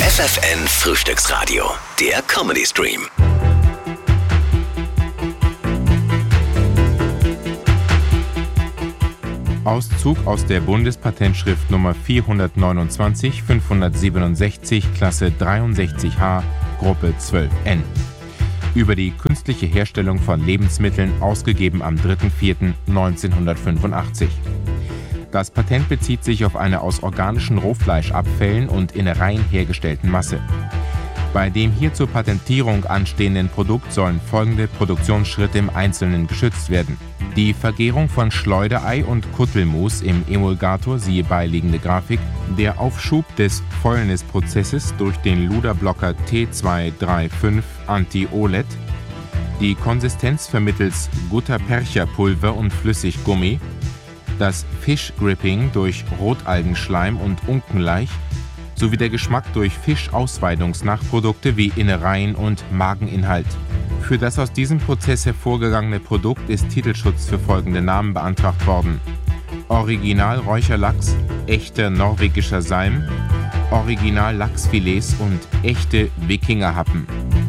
FFN Frühstücksradio, der Comedy Stream. Auszug aus der Bundespatentschrift Nummer 429 567, Klasse 63H, Gruppe 12N. Über die künstliche Herstellung von Lebensmitteln, ausgegeben am 3.4.1985. Das Patent bezieht sich auf eine aus organischen Rohfleischabfällen und Innereien hergestellten Masse. Bei dem hier zur Patentierung anstehenden Produkt sollen folgende Produktionsschritte im Einzelnen geschützt werden: Die Vergärung von Schleuderei und Kuttelmus im Emulgator, siehe beiliegende Grafik, der Aufschub des Fäulnisprozesses durch den Luderblocker T235 Anti-OLED, die Konsistenz vermittels Gutta-Percha-Pulver und Flüssiggummi, das Fish-Gripping durch Rotalgenschleim und Unkenlaich sowie der Geschmack durch Fischausweidungsnachprodukte wie Innereien und Mageninhalt. Für das aus diesem Prozess hervorgegangene Produkt ist Titelschutz für folgende Namen beantragt worden: Original Räucherlachs, echter norwegischer Salm, Original Lachsfilets und echte Wikingerhappen.